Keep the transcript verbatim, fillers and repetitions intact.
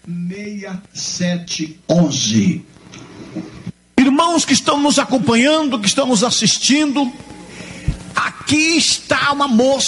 seis sete um um. Irmãos que estão nos acompanhando, que estão nos assistindo, aqui está uma moça